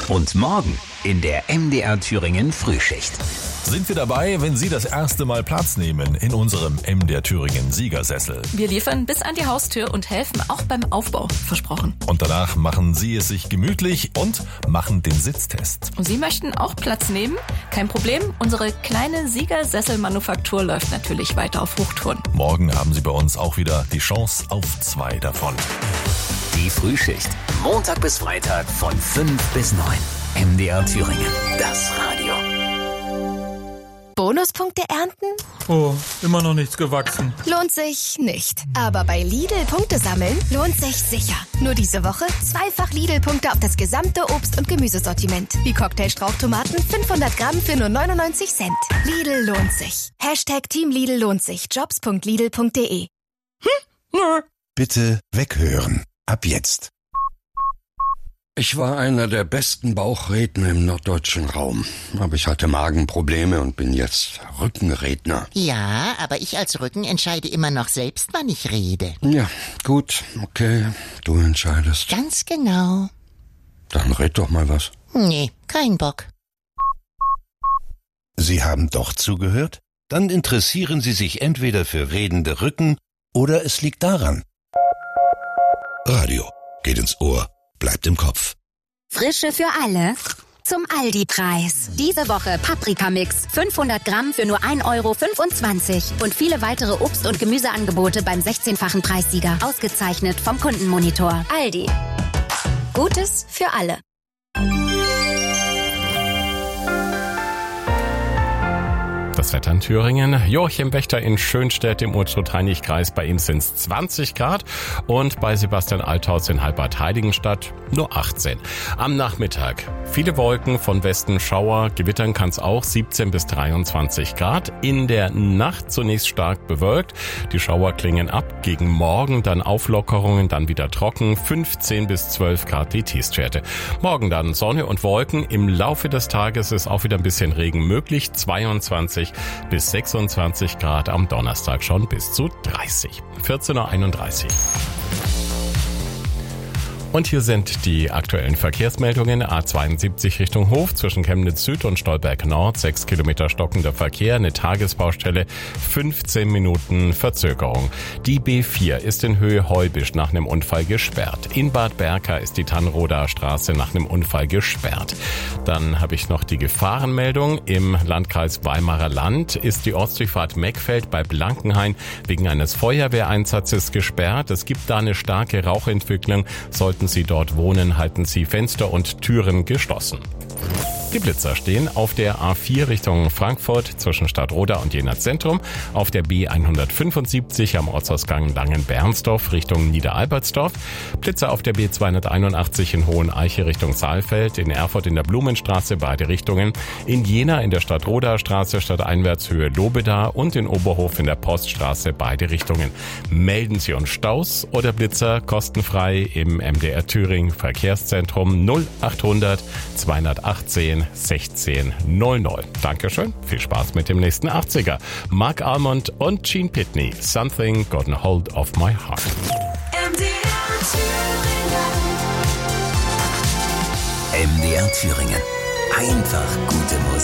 Und morgen in der MDR Thüringen Frühschicht. Sind wir dabei, wenn Sie das erste Mal Platz nehmen in unserem MDR Thüringen Siegersessel? Wir liefern bis an die Haustür und helfen auch beim Aufbau, versprochen. Und danach machen Sie es sich gemütlich und machen den Sitztest. Und Sie möchten auch Platz nehmen? Kein Problem, unsere kleine Siegersesselmanufaktur läuft natürlich weiter auf Hochtouren. Morgen haben Sie bei uns auch wieder die Chance auf 2 davon. Die Frühschicht. Montag bis Freitag von 5 bis 9. MDR Thüringen. Das Radio. Bonuspunkte ernten? Oh, immer noch nichts gewachsen. Lohnt sich nicht. Aber bei Lidl Punkte sammeln lohnt sich sicher. Nur diese Woche 2-fach Lidl-Punkte auf das gesamte Obst- und Gemüsesortiment. Wie Cocktailstrauchtomaten 500 Gramm für nur 99 Cent. Lidl lohnt sich. #Team Lidl lohnt sich. Jobs.lidl.de. Bitte weghören. Ab jetzt. Ich war einer der besten Bauchredner im norddeutschen Raum. Aber ich hatte Magenprobleme und bin jetzt Rückenredner. Ja, aber ich als Rücken entscheide immer noch selbst, wann ich rede. Ja, gut, okay, du entscheidest. Ganz genau. Dann red doch mal was. Nee, kein Bock. Sie haben doch zugehört? Dann interessieren Sie sich entweder für redende Rücken oder es liegt daran. Radio geht ins Ohr, bleibt im Kopf. Frische für alle zum Aldi-Preis. Diese Woche Paprikamix 500 Gramm für nur 1,25 € und viele weitere Obst- und Gemüseangebote beim 16-fachen Preissieger. Ausgezeichnet vom Kundenmonitor. Aldi. Gutes für alle. Das Wetter in Thüringen. Joachim Wächter in Schönstedt im Unstrut-Heinig-Kreis. Bei ihm sind es 20 Grad und bei Sebastian Althaus in Halbert-Heiligenstadt nur 18. Am Nachmittag viele Wolken, von Westen Schauer. Gewittern kann es auch 17 bis 23 Grad. In der Nacht zunächst stark bewölkt. Die Schauer klingen ab. Gegen Morgen dann Auflockerungen, dann wieder trocken. 15 bis 12 Grad die Tiefstwerte. Morgen dann Sonne und Wolken. Im Laufe des Tages ist auch wieder ein bisschen Regen möglich. 22 bis 26 Grad, am Donnerstag schon bis zu 30. 14:31 Uhr. Und hier sind die aktuellen Verkehrsmeldungen. A72 Richtung Hof zwischen Chemnitz Süd und Stolberg Nord. 6 Kilometer stockender Verkehr, eine Tagesbaustelle, 15 Minuten Verzögerung. Die B4 ist in Höhe Heubisch nach einem Unfall gesperrt. In Bad Berka ist die Tannroder Straße nach einem Unfall gesperrt. Dann habe ich noch die Gefahrenmeldung. Im Landkreis Weimarer Land ist die Ostseefahrt Meckfeld bei Blankenhain wegen eines Feuerwehreinsatzes gesperrt. Es gibt da eine starke Rauchentwicklung. Sollten Sie dort wohnen, halten Sie Fenster und Türen geschlossen. Die Blitzer stehen auf der A4 Richtung Frankfurt zwischen Stadtroda und Jena Zentrum, auf der B175 am Ortsausgang Langen-Bernsdorf Richtung Niederalbertsdorf, Blitzer auf der B281 in Hoheneiche Richtung Saalfeld, in Erfurt in der Blumenstraße beide Richtungen, in Jena in der Stadtroda Straße stadteinwärts Höhe Lobeda und in Oberhof in der Poststraße beide Richtungen. Melden Sie uns Staus oder Blitzer kostenfrei im MDR Thüringen Verkehrszentrum 0800 218 1600. Dankeschön, viel Spaß mit dem nächsten 80er. Mark Almond und Gene Pitney. Something got a hold of my heart. MDR Thüringen. Einfach gute Musik.